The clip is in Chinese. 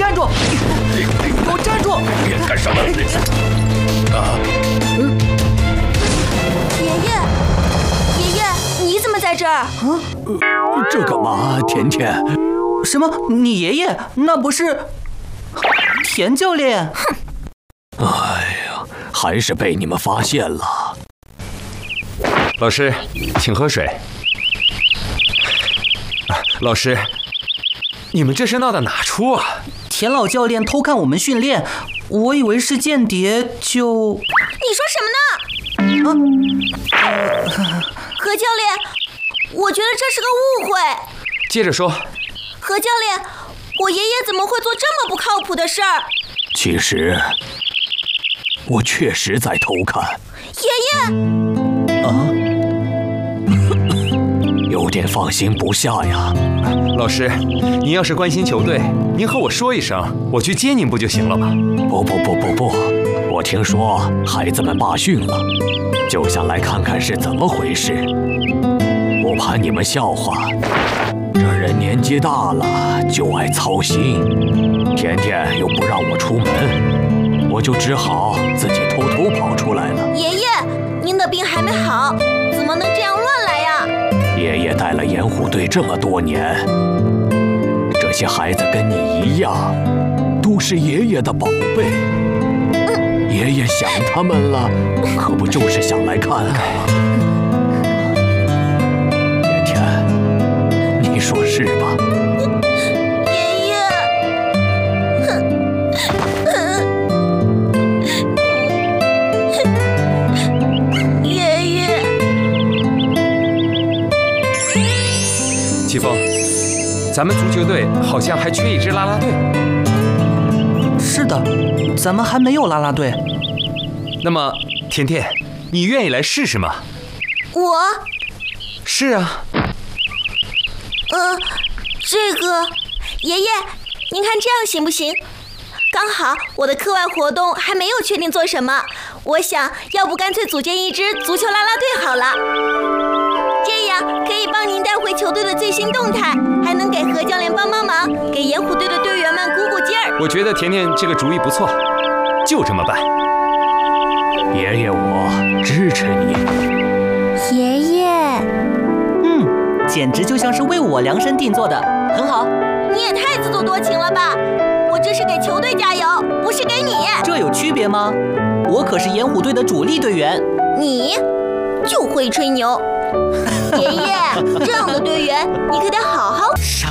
站住！给我站住！ 你干什么？ 爷爷，你怎么在这儿？ 这干嘛，甜甜？ 什么？你爷爷？那不是田教练？ 哼！ 哎呀，还是被你们发现了。 老师，请喝水。老师，你们这是闹的哪出啊？ 田老教练偷看我们训练，我以为是间谍，就…… 你说什么呢？何教练，我觉得这是个误会。 接着说。 何教练，我爷爷怎么会做这么不靠谱的事儿？ 其实，我确实在偷看。 爷爷。 有点放心不下呀。 老师，您要是关心球队，您和我说一声，我去接您不就行了吗？ 不，我听说孩子们罢训了，就想来看看是怎么回事。不怕你们笑话，这人年纪大了就爱操心。甜甜又不让我出门，我就只好自己偷偷跑出来了。 爷爷，您的病还没好，怎么能这样乱来呀？ 爷爷带了盐湖队这么多年，这些孩子跟你一样，都是爷爷的宝贝。爷爷想他们了，可不就是想来看看吗？甜甜，你说是吧？ 爷爷，爷爷。 季风，咱们足球队好像还缺一支啦啦队。 是的，咱们还没有啦啦队。 那么，甜甜，你愿意来试试吗？ 我？ 是啊。 这个，爷爷，您看这样行不行？刚好我的课外活动还没有确定做什么，我想要不干脆组建一支足球啦啦队好了。这样可以帮您带回球队的最新动态，还能给何教练帮忙，给盐湖队的队员们鼓鼓劲儿。 我觉得甜甜这个主意不错，就这么办。 爷爷，我支持你。 爷爷， 简直就像是为我量身定做的，很好。 你也太自作多情了吧！我这是给球队加油，不是给你。 这有区别吗？我可是盐湖队的主力队员。 你就会吹牛。爷爷，这样的队员你可得好好。 上